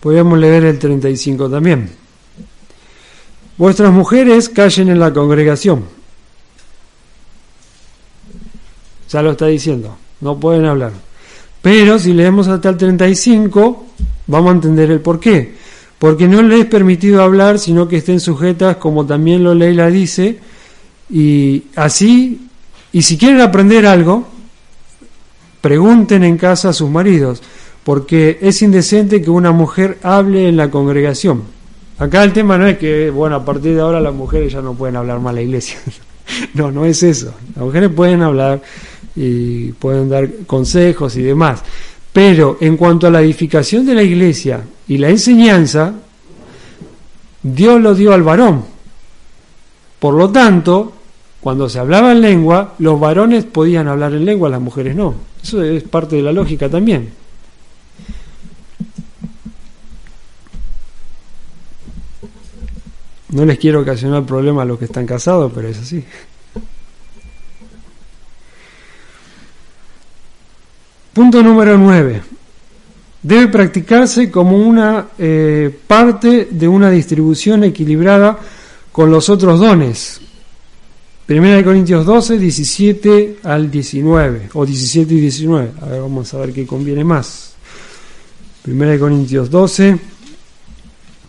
Podríamos leer el 35 también. Vuestras mujeres callen en la congregación. Ya lo está diciendo, no pueden hablar. Pero si leemos hasta el 35, vamos a entender el por qué. Porque no les es permitido hablar, sino que estén sujetas, como también lo Leila dice, y así, y si quieren aprender algo, pregunten en casa a sus maridos, porque es indecente que una mujer hable en la congregación. Acá el tema no es que, bueno, a partir de ahora las mujeres ya no pueden hablar más a la iglesia. No es eso. Las mujeres pueden hablar y pueden dar consejos y demás. Pero en cuanto a la edificación de la iglesia y la enseñanza, Dios lo dio al varón. Por lo tanto, cuando se hablaba en lengua, los varones podían hablar en lengua, las mujeres no. Eso es parte de la lógica también. No les quiero ocasionar problemas a los que están casados, pero es así. Punto número 9. Debe practicarse como una parte de una distribución equilibrada con los otros dones. 1 Corintios 12, 17 al 19, o 17 y 19. A ver, vamos a ver qué conviene más. 1 Corintios 12.